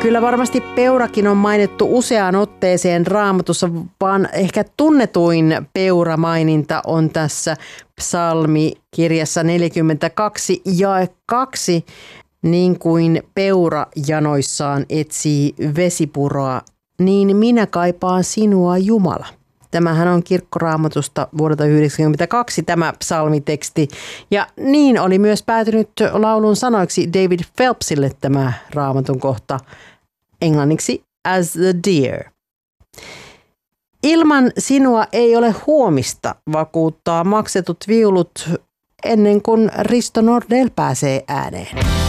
Kyllä varmasti peurakin on mainittu useaan otteeseen Raamatussa, vaan ehkä tunnetuin peuramaininta on tässä psalmikirjassa 42 jae 2, niin kuin peura janoissaan etsii vesipuroa, niin minä kaipaan sinua, Jumala. Tämähän on Kirkkoraamatusta vuodelta 1992 tämä psalmiteksti. Ja niin oli myös päätynyt laulun sanoiksi David Phelpsille tämä Raamatun kohta, englanniksi As the Deer. Ilman sinua ei ole huomista, vakuuttaa maksetut viulut ennen kuin Risto Nordell pääsee ääneen.